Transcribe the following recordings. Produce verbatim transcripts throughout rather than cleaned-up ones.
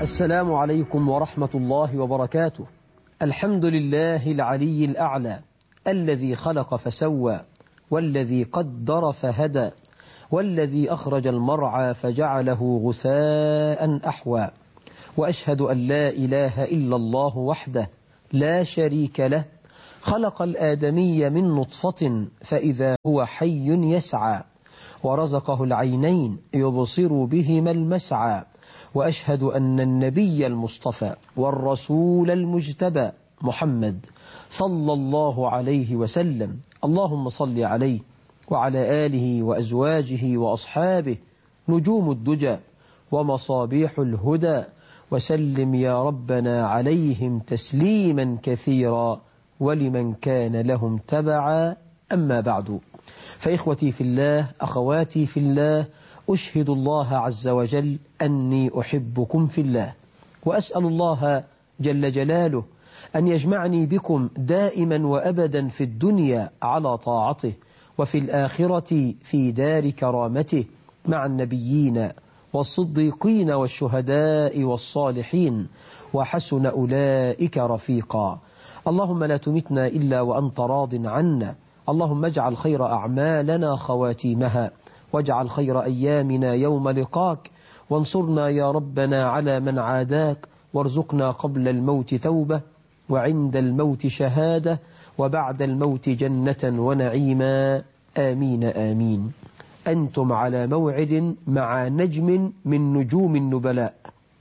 السلام عليكم ورحمة الله وبركاته. الحمد لله العلي الأعلى الذي خلق فسوى والذي قدر فهدى والذي أخرج المرعى فجعله غثاء أحوى، وأشهد أن لا إله إلا الله وحده لا شريك له، خلق الآدمي من نطفة فإذا هو حي يسعى، ورزقه العينين يبصر بهما المسعى، وأشهد أن النبي المصطفى والرسول المجتبى محمد صلى الله عليه وسلم، اللهم صل عليه وعلى آله وأزواجه وأصحابه نجوم الدجى ومصابيح الهدى، وسلم يا ربنا عليهم تسليما كثيرا ولمن كان لهم تبعا. أما بعد، فإخوتي في الله، أخواتي في الله، أشهد الله عز وجل أني أحبكم في الله، وأسأل الله جل جلاله أن يجمعني بكم دائما وأبدا في الدنيا على طاعته، وفي الآخرة في دار كرامته مع النبيين والصديقين والشهداء والصالحين، وحسن أولئك رفيقا. اللهم لا تمتنا إلا وأنت راض عنا، اللهم اجعل خير أعمالنا خواتيمها، واجعل خير أيامنا يوم لقاك، وانصرنا يا ربنا على من عاداك، وارزقنا قبل الموت توبة، وعند الموت شهادة، وبعد الموت جنة ونعيما، آمين آمين. أنتم على موعد مع نجم من نجوم النبلاء.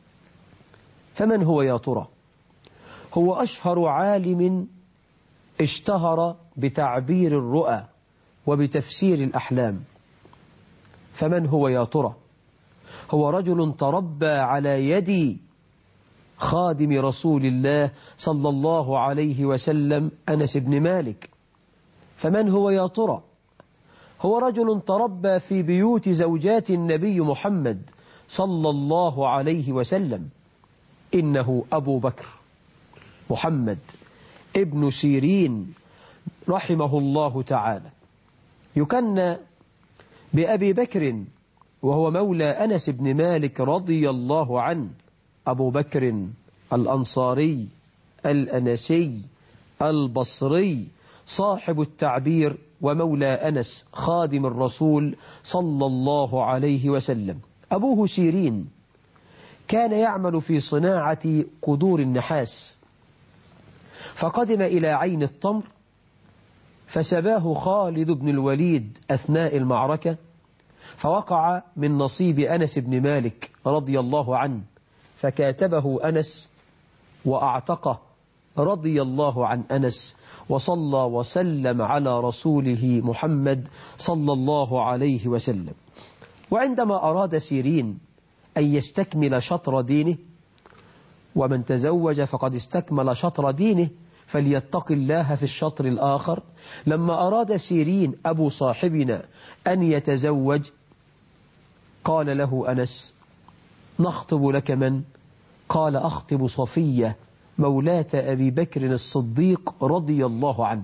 فمن هو يا ترى؟ هو أشهر عالم اشتهر بتعبير الرؤى وبتفسير الأحلام. فمن هو يا ترى؟ هو رجل تربى على يد خادم رسول الله صلى الله عليه وسلم أنس بن مالك. فمن هو يا ترى؟ هو رجل تربى في بيوت زوجات النبي محمد صلى الله عليه وسلم. إنه أبو بكر محمد ابن سيرين رحمه الله تعالى، يكنى بأبي بكر، وهو مولى أنس بن مالك رضي الله عنه. أبو بكر الأنصاري الأنسي البصري صاحب التعبير، ومولى أنس خادم الرسول صلى الله عليه وسلم. أبوه سيرين كان يعمل في صناعة قدور النحاس، فقدم إلى عين التمر فسباه خالد بن الوليد أثناء المعركة، فوقع من نصيب أنس بن مالك رضي الله عنه، فكاتبه أنس وأعتقه رضي الله عن أنس، وصلى وسلم على رسوله محمد صلى الله عليه وسلم. وعندما أراد سيرين أن يستكمل شطر دينه، ومن تزوج فقد استكمل شطر دينه فليتق الله في الشطر الآخر، لما أراد سيرين أبو صاحبنا أن يتزوج قال له أنس: نخطب لك من؟ قال: أخطب صفية مولاة أبي بكر الصديق رضي الله عنه.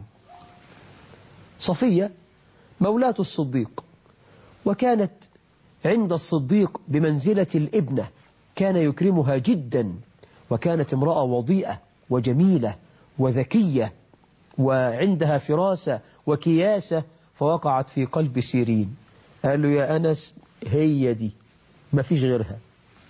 صفية مولاة الصديق، وكانت عند الصديق بمنزلة الابنة، كان يكرمها جدا، وكانت امرأة وضيئة وجميلة وذكية وعندها فراسة وكياسة، فوقعت في قلب سيرين. قال له: يا أنس، هي دي، ما فيش غيرها.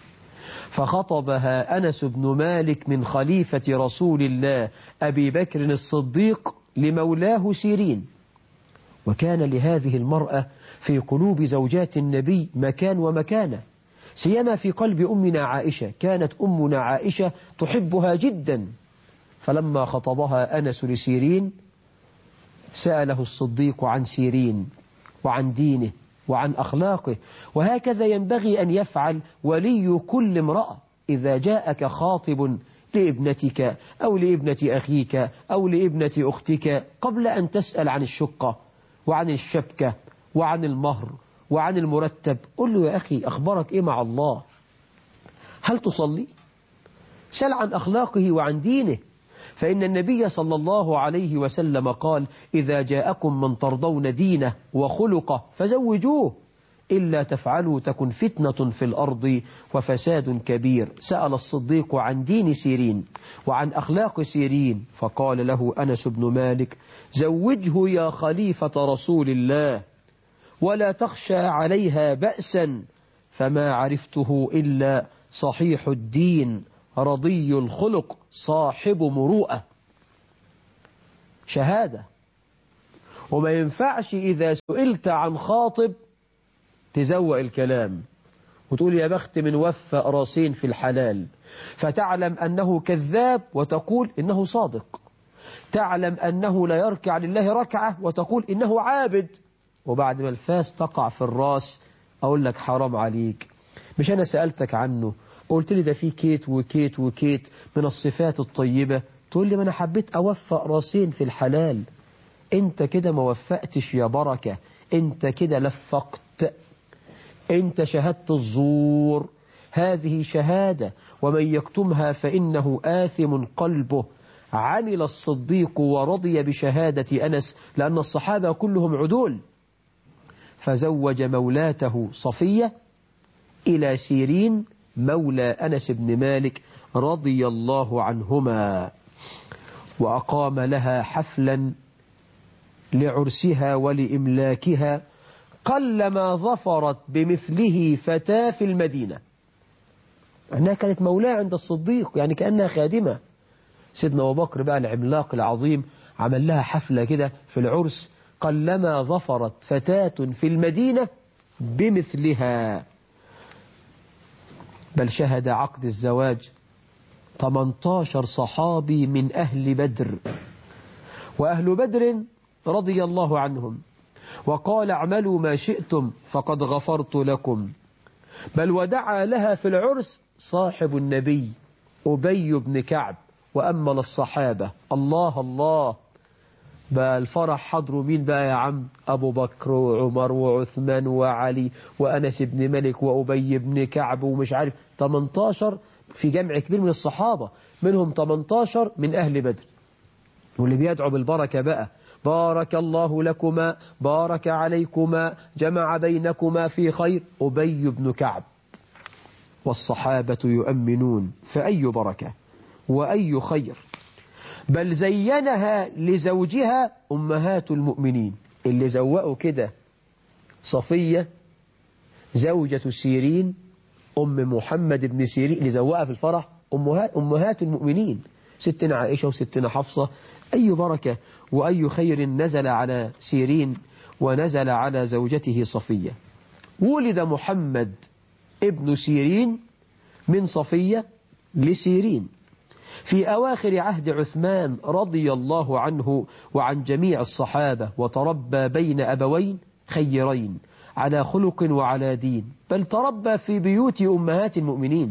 فخطبها أنس بن مالك من خليفة رسول الله أبي بكر الصديق لمولاه سيرين. وكان لهذه المرأة في قلوب زوجات النبي مكان ومكانة، سيما في قلب أمنا عائشة. كانت أمنا عائشة تحبها جدا، فلما خطبها أنس لسيرين سأله الصديق عن سيرين وعن دينه وعن أخلاقه، وهكذا ينبغي أن يفعل ولي كل امرأة. إذا جاءك خاطب لابنتك أو لابنة أخيك أو لابنة أختك، قبل أن تسأل عن الشقة وعن الشبكة وعن المهر وعن المرتب، قل له: يا أخي، أخبرك إيه مع الله؟ هل تصلي؟ سل عن أخلاقه وعن دينه، فإن النبي صلى الله عليه وسلم قال: إذا جاءكم من ترضون دينه وخلقه فزوجوه. إلا تفعلوا تكن فتنة في الأرض وفساد كبير. سأل الصديق عن دين سيرين وعن أخلاق سيرين، فقال له أنس بن مالك: زوجه يا خليفة رسول الله ولا تخشى عليها بأسا، فما عرفته إلا صحيح الدين رضي الخلق صاحب مروءة. شهادة. وما ينفعش إذا سئلت عن خاطب تزوق الكلام وتقول يا بخت من وفى راسين في الحلال، فتعلم أنه كذاب وتقول إنه صادق، تعلم أنه لا يركع لله ركعة وتقول إنه عابد، وبعد ما الفاس تقع في الراس أقول لك حرام عليك، مش أنا سألتك عنه قلت لي ده فيه كيت وكيت وكيت من الصفات الطيبة، تقول لي ما أنا حبيت أوفق راسين في الحلال. انت كده ما وفقتش يا بركة، انت كده لفقت، انت شهدت الزور. هذه شهادة ومن يكتمها فإنه آثم قلبه. عمل الصديق ورضي بشهادة أنس لأن الصحابة كلهم عدول، فزوج مولاته صفية إلى سيرين مولى أنس بن مالك رضي الله عنهما، وأقام لها حفلا لعرسها ولإملاكها قلما ظفرت بمثله فتاة في المدينة. أنها كانت مولاة عند الصديق، يعني كأنها خادمة. سيدنا أبو بكر بقى العملاق العظيم عمل لها حفلة كده في العرس، قلما ظفرت فتاة في المدينة بمثلها. بل شهد عقد الزواج ثمانية عشر صحابي من أهل بدر، وأهل بدر رضي الله عنهم، وقال اعملوا ما شئتم فقد غفرت لكم. بل ودعا لها في العرس صاحب النبي أبي بن كعب وأمن الصحابة. الله الله. بقى الفرح حضروا مين بقى يا عم؟ أبو بكر وعمر وعثمان وعلي وأنس بن مالك وأبي بن كعب ومش عارف ثمانية عشر في جمع كبير من الصحابة، منهم ثمانية عشر من أهل بدر. واللي بيدعو بالبركة بقى: بارك الله لكما، بارك عليكما، جمع بينكما في خير، أبي بن كعب. والصحابة يؤمنون، فأي بركة وأي خير. بل زينها لزوجها أمهات المؤمنين. اللي زوقوا كده صفية زوجة سيرين أم محمد بن سيرين، اللي زوقها في الفرح أمهات, أمهات المؤمنين، ستنا عائشة وستنا حفصة. أي بركة وأي خير نزل على سيرين ونزل على زوجته صفية. ولد محمد ابن سيرين من صفية لسيرين في أواخر عهد عثمان رضي الله عنه وعن جميع الصحابة، وتربى بين أبوين خيرين على خلق وعلى دين. بل تربى في بيوت أمهات المؤمنين،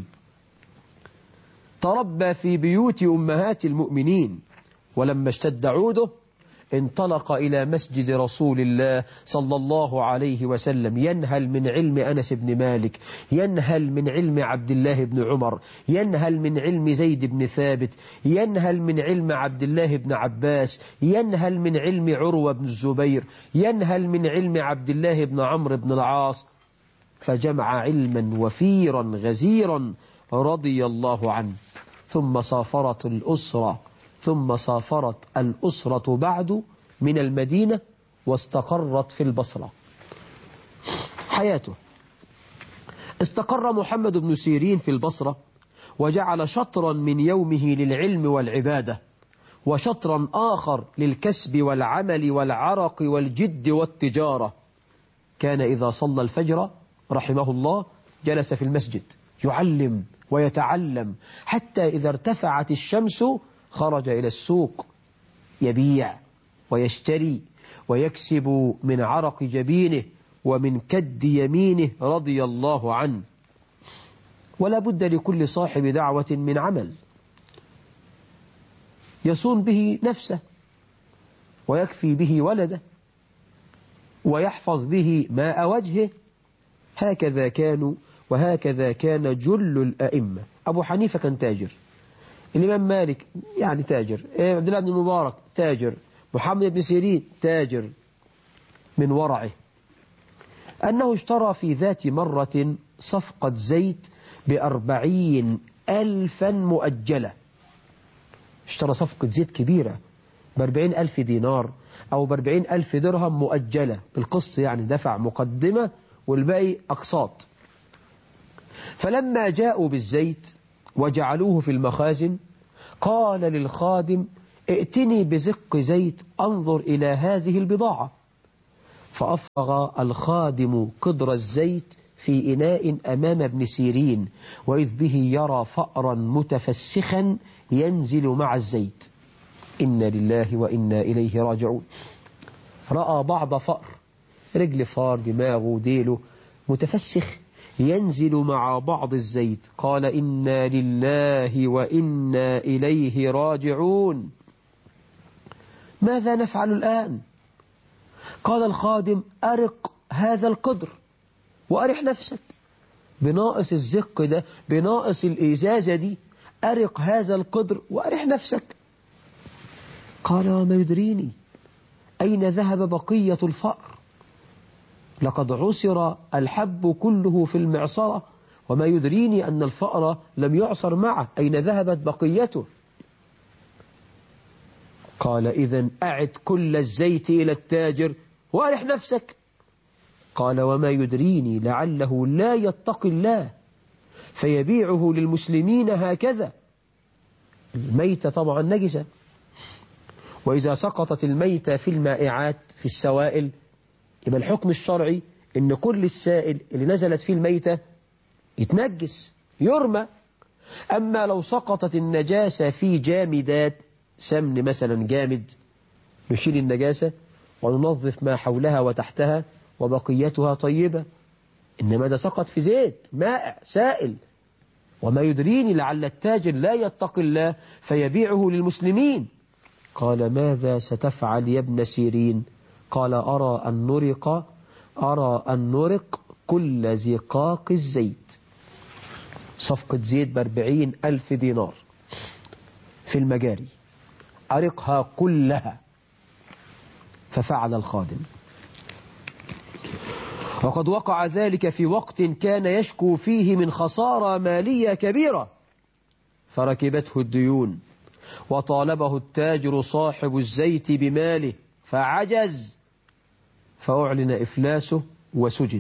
تربى في بيوت أمهات المؤمنين. ولما اشتد عوده انطلق إلى مسجد رسول الله صلى الله عليه وسلم، ينهل من علم أنس بن مالك، ينهل من علم عبد الله بن عمر، ينهل من علم زيد بن ثابت، ينهل من علم عبد الله بن عباس، ينهل من علم عروة بن الزبير، ينهل من علم عبد الله بن عمرو بن العاص. فجمع علما وفيرا غزيرا رضي الله عنه. ثم سافرت الأسرة ثم سافرت الأسرة بعد من المدينة واستقرت في البصرة. حياته: استقر محمد بن سيرين في البصرة، وجعل شطرا من يومه للعلم والعبادة، وشطرا آخر للكسب والعمل والعرق والجد والتجارة. كان إذا صلى الفجر رحمه الله جلس في المسجد يعلم ويتعلم، حتى إذا ارتفعت الشمس خرج إلى السوق يبيع ويشتري ويكسب من عرق جبينه ومن كد يمينه رضي الله عنه. ولا بد لكل صاحب دعوة من عمل يصون به نفسه ويكفي به ولده ويحفظ به ماء وجهه. هكذا كانوا وهكذا كان جل الأئمة. أبو حنيفة كان تاجر، الإمام مالك يعني تاجر، عبد الله بن المبارك تاجر، محمد بن سيرين تاجر من ورعه. أنه اشترى في ذات مرة صفقة زيت بأربعين ألفا مؤجلة. اشترى صفقة زيت كبيرة بأربعين ألف دينار أو بأربعين ألف درهم مؤجلة بالقسط، يعني دفع مقدمة والباقي أقساط. فلما جاءوا بالزيت وجعلوه في المخازن قال للخادم ائتني بزق زيت أنظر إلى هذه البضاعة. فأفرغ الخادم قدر الزيت في إناء أمام ابن سيرين، وإذ به يرى فأرا متفسخا ينزل مع الزيت. إنا لله وإنا إليه راجعون. رأى بعض فأر، رجل فار، دماغه، ديله متفسخ ينزل مع بعض الزيت. قال إنا لله وإنا إليه راجعون، ماذا نفعل الآن؟ قال الخادم أرق هذا القدر وأرح نفسك، بناقص الزق ده، بناقص الإزازة دي، أرق هذا القدر وأرح نفسك. قال وما يدريني أين ذهب بقية الفأر؟ لقد عصر الحب كله في المعصرة، وما يدريني أن الفأر لم يعصر معه، أين ذهبت بقيته؟ قال إذن أعد كل الزيت إلى التاجر وأرح نفسك. قال وما يدريني لعله لا يتقي الله فيبيعه للمسلمين هكذا. الميتة طبعا نجسة، وإذا سقطت الميتة في المائعات في السوائل يبقى الحكم الشرعي إن كل السائل اللي نزلت فيه الميتة يتنجس يرمى. أما لو سقطت النجاسة في جامدات، سمن مثلا جامد، نشيل النجاسة وننظف ما حولها وتحتها وبقيتها طيبة. إنما ده سقط في زيت مائع سائل، وما يدريني لعل التاجر لا يتقي الله فيبيعه للمسلمين. قال ماذا ستفعل يا ابن سيرين؟ قال أرى أن نرق أرى أن نرق كل زقاق الزيت. صفقة زيت بأربعين ألف دينار في المجاري، أرقها كلها. ففعل الخادم. وقد وقع ذلك في وقت كان يشكو فيه من خسارة مالية كبيرة، فركبته الديون وطالبه التاجر صاحب الزيت بماله فعجز، فأعلن إفلاسه وسجن.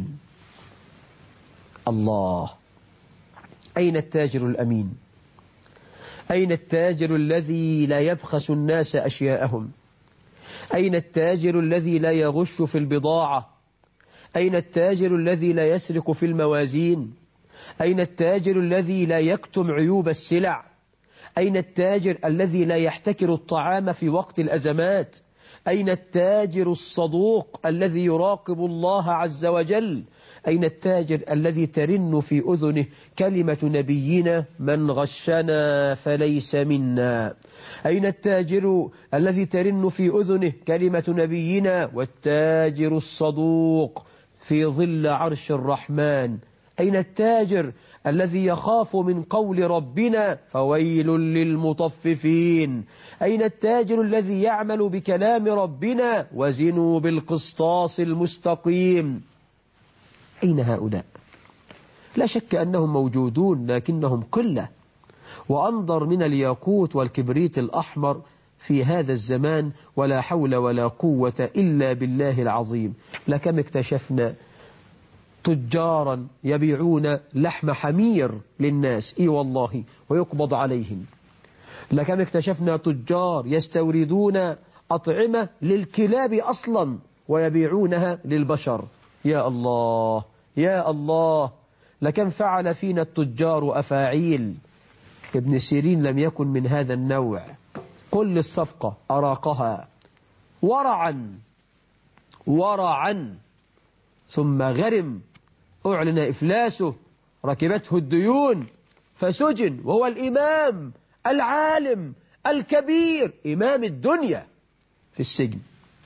الله، أين التاجر الأمين؟ أين التاجر الذي لا يبخس الناس أشياءهم؟ أين التاجر الذي لا يغش في البضاعة؟ أين التاجر الذي لا يسرق في الموازين؟ أين التاجر الذي لا يكتم عيوب السلع؟ أين التاجر الذي لا يحتكر الطعام في وقت الأزمات؟ أين التاجر الصدوق الذي يراقب الله عز وجل؟ أين التاجر الذي ترن في أذنه كلمة نبينا من غشنا فليس منا؟ أين التاجر الذي ترن في أذنه كلمة نبينا والتاجر الصدوق في ظل عرش الرحمن؟ أين التاجر الذي يخاف من قول ربنا فويل للمطففين؟ أين التاجر الذي يعمل بكلام ربنا وزنوا بالقسطاس المستقيم؟ أين هؤلاء؟ لا شك أنهم موجودون، لكنهم قلة، وأنظر من الياقوت والكبريت الأحمر في هذا الزمان، ولا حول ولا قوة إلا بالله العظيم. لكم اكتشفنا تجارا يبيعون لحم حمير للناس، إي والله، ويقبض عليهم. لكم اكتشفنا تجار يستوردون أطعمة للكلاب أصلا ويبيعونها للبشر. يا الله يا الله، لكم فعل فينا التجار أفاعيل. ابن سيرين لم يكن من هذا النوع. كل الصفقة أراقها ورعا ورعا، ثم غرم، أعلن إفلاسه، ركبته الديون فسجن، وهو الإمام العالم الكبير إمام الدنيا في السجن.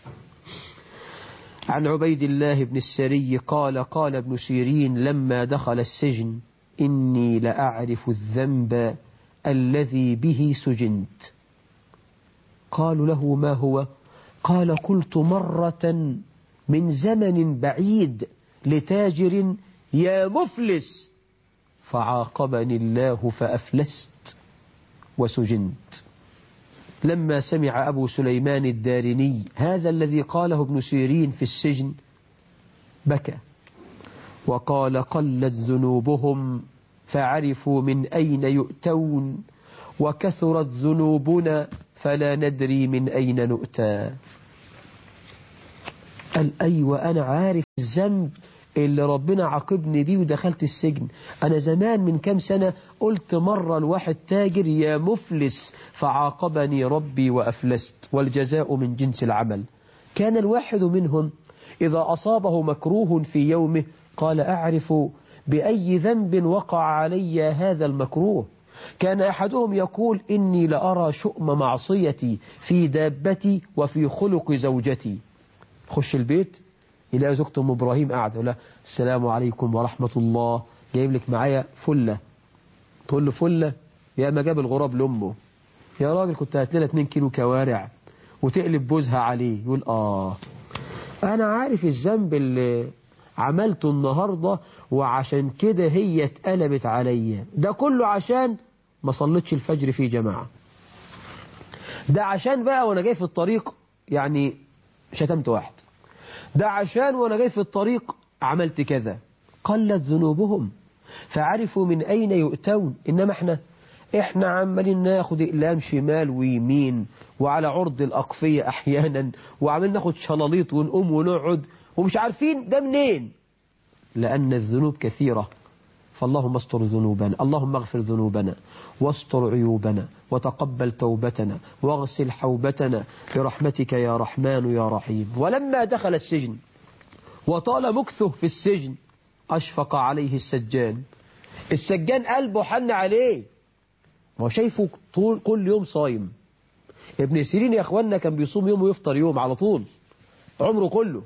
عن عبيد الله بن السري قال قال ابن سيرين لما دخل السجن إني لأعرف الذنب الذي به سجنت. قالوا له ما هو؟ قال قلت مرة من زمن بعيد لتاجر يا مفلس فعاقبني الله فأفلست وسجنت. لما سمع أبو سليمان الدارني هذا الذي قاله ابن سيرين في السجن بكى وقال قلت ذنوبهم فعرفوا من أين يؤتون وكثرت ذنوبنا فلا ندري من أين نؤتى. قال أيوة أنا عارف الذنب اللي ربنا عاقبني بيه ودخلت السجن. أنا زمان من كام سنة قلت مرة لواحد تاجر يا مفلس فعاقبني ربي وأفلست والجزاء من جنس العمل. كان الواحد منهم إذا أصابه مكروه في يومه قال أعرف بأي ذنب وقع علي هذا المكروه. كان أحدهم يقول إني لأرى شؤم معصيتي في دابتي وفي خلق زوجتي. خش البيت يلاقي زوجته أم إبراهيم قاعدة يقول لها السلام عليكم ورحمة الله جايب لك معايا فلة. تقول له فلة؟ يا ما جاب الغراب لأمه. يا راجل كنت هات لنا اتنين كيلو كوارع وتقلب بوزها عليه. يقول آه أنا عارف الذنب اللي عملته النهاردة وعشان كده هي اتقلبت عليا. ده كله عشان ما صليتش الفجر في جماعة. ده عشان بقى وانا جاي في الطريق يعني شتمت واحد. ده عشان وانا جاي في الطريق عملت كذا. قلت ذنوبهم فعرفوا من أين يؤتون. إنما احنا احنا عمالين ناخد اقلام شمال ويمين وعلى عرض الأقفية أحيانا وعمالين ناخد شلاليط ونقوم ونقعد ومش عارفين ده منين. لأن الذنوب كثيرة. فاللهم استر ذنوبنا، اللهم اغفر ذنوبنا واستر عيوبنا وتقبل توبتنا واغسل حوبتنا برحمتك يا رحمن يا رحيم. ولما دخل السجن وطال مكثه في السجن أشفق عليه السجان. السجان قلبه حن عليه ما شايفه طول كل يوم صايم. ابن سيرين يا اخوانا كان بيصوم يوم ويفطر يوم على طول عمره كله.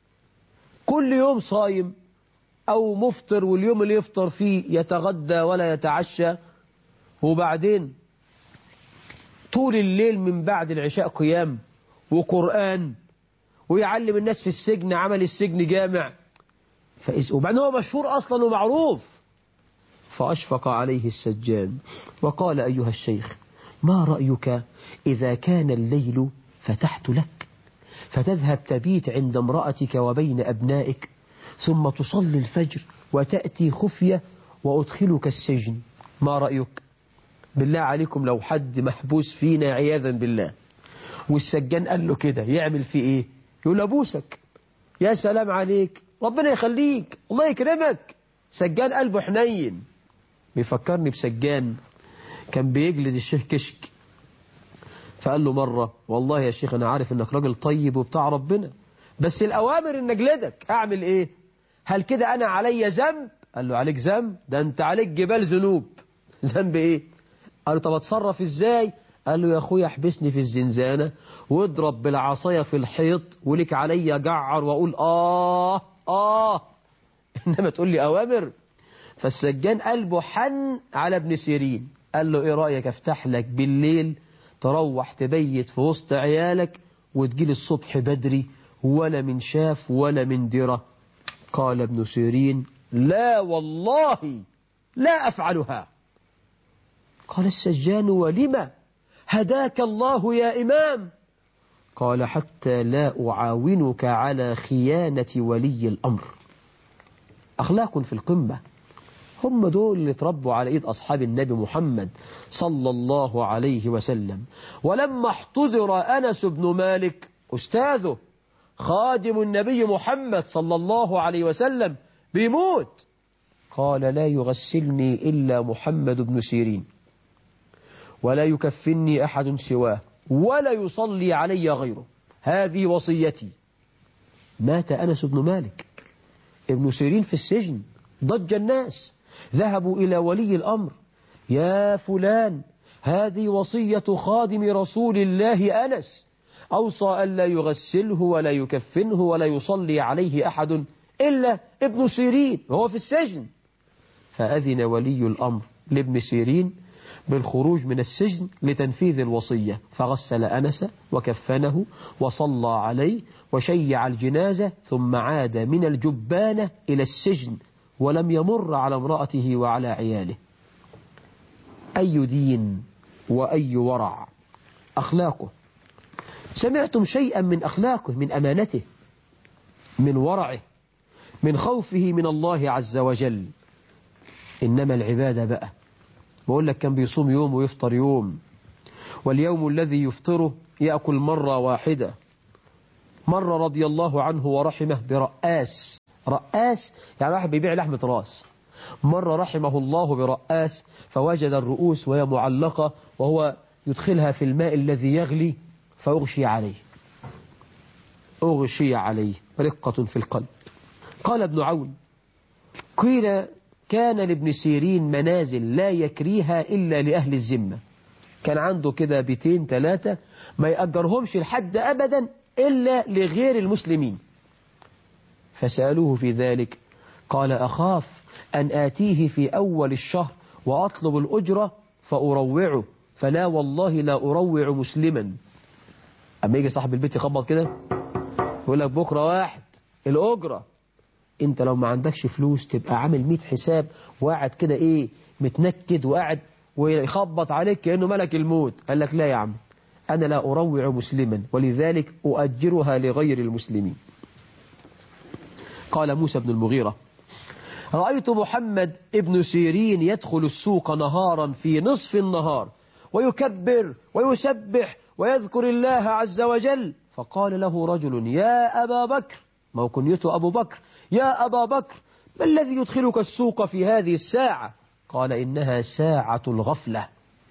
كل يوم صايم أو مفطر واليوم اللي يفطر فيه يتغدى ولا يتعشى. وبعدين طول الليل من بعد العشاء قيام وقرآن ويعلم الناس في السجن عمل السجن جامع. وبعدين هو مشهور أصلا ومعروف. فأشفق عليه السجان وقال أيها الشيخ ما رأيك إذا كان الليل فتحت لك فتذهب تبيت عند امرأتك وبين أبنائك ثم تصلي الفجر وتأتي خفية وأدخلك السجن. ما رأيك؟ بالله عليكم لو حد محبوس فينا عياذا بالله والسجان قال له كده يعمل فيه ايه؟ يقول أبوسك يا سلام عليك ربنا يخليك الله يكرمك. سجان قلبه حنين. بيفكرني بسجان كان بيجلد الشيخ كشك فقال له مرة والله يا شيخ أنا عارف إنك راجل طيب وبتاع ربنا بس الأوامر إن أجلدك أعمل إيه؟ هل كده أنا علي ذنب؟ قال له عليك ذنب؟ ده أنت عليك جبال ذنوب. ذنب إيه؟ قال له طب أتصرف إزاي؟ قال له يا أخويا احبسني في الزنزانة واضرب بالعصاية في الحيط ولك علي جعر وأقول آه آه إنما تقول لي أوامر. فالسجان قلبه حن على ابن سيرين قال له إيه رأيك أفتح لك بالليل تروح تبيت في وسط عيالك وتجيل الصبح بدري ولا من شاف ولا من درة. قال ابن سيرين لا والله لا أفعلها. قال السجان ولما هداك الله يا إمام؟ قال حتى لا أعاونك على خيانة ولي الأمر. أخلاق في القمة. هم دول اللي تربوا على إيد أصحاب النبي محمد صلى الله عليه وسلم. ولما احتضر أنس بن مالك أستاذه خادم النبي محمد صلى الله عليه وسلم بيموت قال لا يغسلني إلا محمد بن سيرين ولا يكفني أحد سواه ولا يصلي علي غيره هذه وصيتي. مات أنس بن مالك. ابن سيرين في السجن ضج الناس ذهبوا إلى ولي الأمر يا فلان هذه وصية خادم رسول الله أنس أوصى أن لا يغسله ولا يكفنه ولا يصلي عليه أحد إلا ابن سيرين وهو في السجن. فأذن ولي الأمر لابن سيرين بالخروج من السجن لتنفيذ الوصية، فغسل أنس وكفنه وصلى عليه وشيع الجنازة، ثم عاد من الجبانة إلى السجن ولم يمر على امرأته وعلى عياله. أي دين وأي ورع. أخلاقه، سمعتم شيئا من أخلاقه، من أمانته، من ورعه، من خوفه من الله عز وجل. إنما العبادة بقى، بقول لك كان بيصوم يوم ويفطر يوم، واليوم الذي يفطره يأكل مرة واحدة. مرة رضي الله عنه ورحمه برأس، رأس يعني واحد بيبيع لحمة راس. مرة رحمه الله برأس فوجد الرؤوس وهي معلقة وهو يدخلها في الماء الذي يغلي فأغشي عليه، أغشي عليه، رقة في القلب. قال ابن عون: قيل كان لابن سيرين منازل لا يكريها إلا لأهل الذمة، كان عنده كده بيتين ثلاثة ما يأجرهمش لحد أبدا إلا لغير المسلمين. فسألوه في ذلك قال: أخاف أن آتيه في أول الشهر وأطلب الأجرة فأروعه، فلا والله لا أروع مسلما. أما يجي صاحب البيت يخبط كده يقول لك بكرة واحد الأجرة، انت لو ما عندكش فلوس تبقى عامل ميت حساب وقاعد كده ايه متنكد وقاعد ويخبط عليك كأنه ملك الموت. قال لك لا يا عم، أنا لا أروع مسلما ولذلك أؤجرها لغير المسلمين. قال موسى بن المغيرة: رأيت محمد ابن سيرين يدخل السوق نهارا في نصف النهار ويكبر ويسبح ويذكر الله عز وجل، فقال له رجل: يا أبا بكر، ما هو كنيته أبو بكر، يا أبا بكر ما الذي يدخلك السوق في هذه الساعة؟ قال: إنها ساعة الغفلة.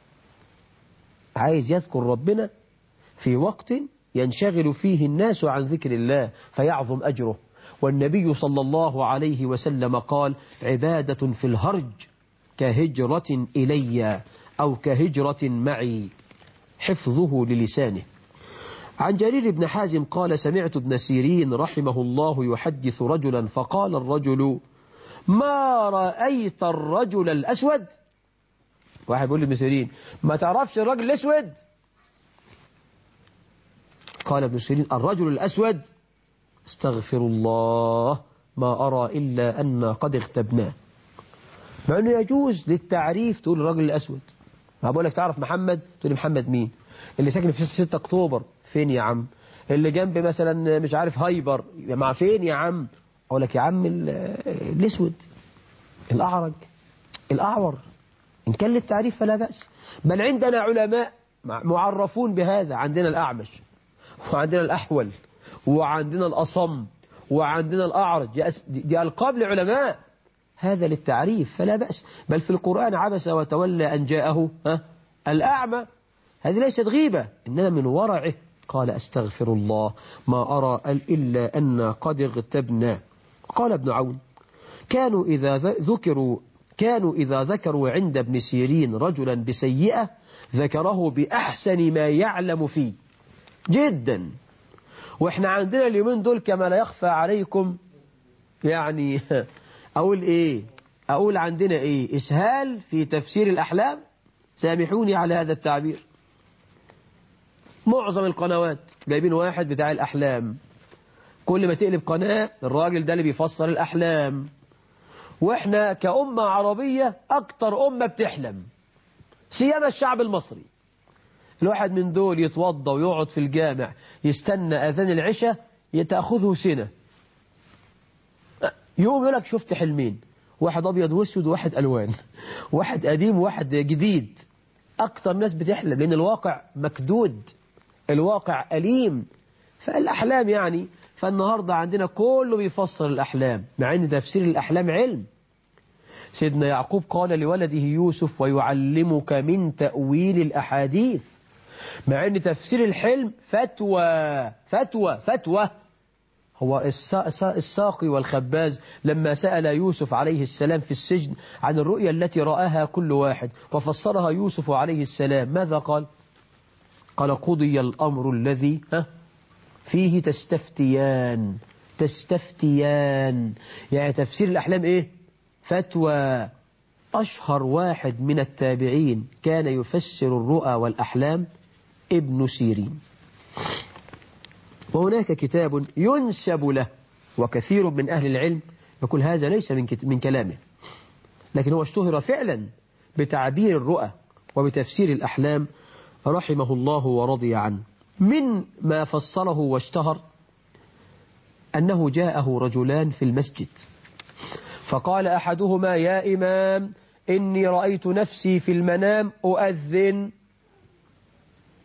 عايز يذكر ربنا في وقت ينشغل فيه الناس عن ذكر الله فيعظم أجره. والنبي صلى الله عليه وسلم قال: عبادة في الهرج كهجرة إلي أو كهجرة معي، حفظه للسانه. عن جرير بن حازم قال: سمعت ابن سيرين رحمه الله يحدث رجلا فقال الرجل: ما رأيت الرجل الأسود؟ واحد بيقول لابن سيرين: ما تعرفش الرجل الأسود؟ قال ابن سيرين: الرجل الأسود استغفر الله ما أرى إلا أن قد اغتبناه. مع أنه يجوز للتعريف تقول الرجل الأسود. ما بقول لك تعرف محمد تقول لي محمد مين؟ اللي ساكن في ستة أكتوبر فين يا عم؟ اللي جنب مثلا مش عارف هايبر مع فين يا عم؟ أقول لك يا عم الأسود، الأعرج، الأعور. إن كان للتعريف فلا بأس، بل عندنا علماء معرفون بهذا. عندنا الأعمش وعندنا الأحول وعندنا الأصم وعندنا الأعرج، دي ألقاب لعلماء، هذا للتعريف فلا بأس. بل في القرآن عبس وتولى أن جاءه ها الأعمى، هذه ليست غيبة إنما من ورعه. قال: أستغفر الله ما أرى إلا أن قد اغتبنا. قال ابن عون: كانوا إذا ذكروا كانوا إذا ذكروا عند ابن سيرين رجلا بسيئة ذكره بأحسن ما يعلم فيه جدا. وإحنا عندنا اليومين دول كما لا يخفى عليكم، يعني أقول إيه أقول عندنا إيه إسهال في تفسير الأحلام، سامحوني على هذا التعبير. معظم القنوات جايبين واحد بتاع الأحلام، كل ما تقلب قناة الراجل ده اللي بيفسر الأحلام. وإحنا كأمة عربية أكتر أمة بتحلم، سيما الشعب المصري. الواحد من دول يتوضى ويقعد في الجامع يستنى أذان العشاء يتأخذه سنة، يوم يقول لك شفت حلمين، واحد أبيض واسود وواحد ألوان، واحد قديم وواحد جديد. أكتر ناس بتحلم لأن الواقع مكدود، الواقع أليم. فالأحلام يعني، فالنهاردة عندنا كله بيفسر الأحلام مع أن تفسير الأحلام علم. سيدنا يعقوب قال لولده يوسف: ويعلمك من تأويل الأحاديث، مع أن تفسير الحلم فتوى فتوى فتوى. هو الساقي والخباز لما سأل يوسف عليه السلام في السجن عن الرؤيا التي رآها كل واحد وفسرها يوسف عليه السلام، ماذا قال؟ قال: قضي الأمر الذي فيه تستفتيان. تستفتيان يعني تفسير الأحلام إيه؟ فتوى. أشهر واحد من التابعين كان يفسر الرؤى والأحلام ابن سيرين. وهناك كتاب ينسب له، وكثير من أهل العلم يقول هذا ليس من من كلامه، لكن هو اشتهر فعلا بتعبير الرؤى وبتفسير الأحلام رحمه الله ورضي عنه. من ما فصله واشتهر أنه جاءه رجلان في المسجد فقال أحدهما يا إمام إني رأيت نفسي في المنام أؤذن،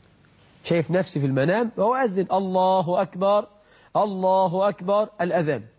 شايف نفسي في المنام وأؤذن الله أكبر الله أكبر الأذان.